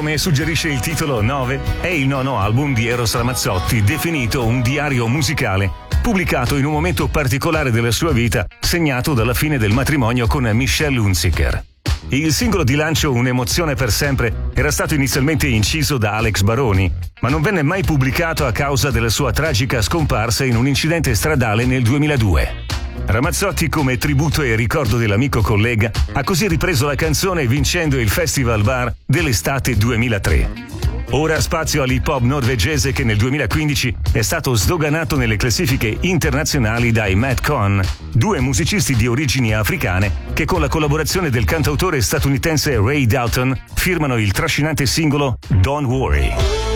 Come suggerisce il titolo 9, è il nono album di Eros Ramazzotti, definito un diario musicale, pubblicato in un momento particolare della sua vita, segnato dalla fine del matrimonio con Michelle Hunziker. Il singolo di lancio Un'emozione per sempre era stato inizialmente inciso da Alex Baroni, ma non venne mai pubblicato a causa della sua tragica scomparsa in un incidente stradale nel 2002. Ramazzotti, come tributo e ricordo dell'amico collega, ha così ripreso la canzone vincendo il Festival Bar dell'estate 2003. Ora spazio all'hip hop norvegese che nel 2015 è stato sdoganato nelle classifiche internazionali dai Matt Cohn, due musicisti di origini africane che con la collaborazione del cantautore statunitense Ray Dalton firmano il trascinante singolo Don't Worry.